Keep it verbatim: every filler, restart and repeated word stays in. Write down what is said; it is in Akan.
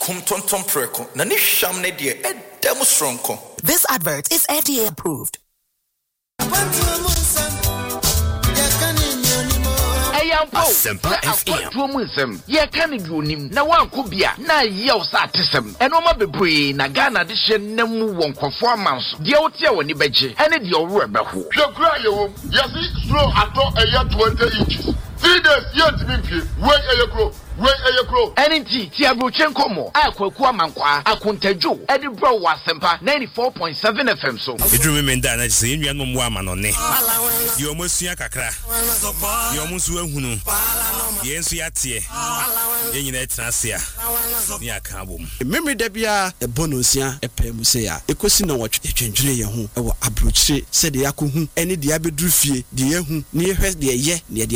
kum tonton preko na ne hwam ne de edem stronko. This advert is F D A approved. Asempa F M. Tuomusem. Ye kan bi onim na wanko bia na ye o sa atesem. Eno ma bebre na Ghana de hye nemu won kwofo amanso. De o tie woni beje. Ene de o ro ebeho. Hwekura ye wo. Yesi slow ato eye twenty inches. Three days yet me pie. Wey eye kro. Wey eye kro. Enti ti abrochen komo. Akwaku amankwa. Akuntajo. Edi bro wa Asempa ninety-four point seven F M so. Edru me nda na se enua no mo ama no ne. Ye o masua kakra. Ye o musu ahunu. Ye nsu ya tie. Ye nyina etnase a. Ni aka bom. Memory da bia e bonosia e pem se ya. Ekosi na wotwe etwendwene ye ho e wo abrochire se de yakohu ene de abeduru fie de yehu ne yehwe de ye ne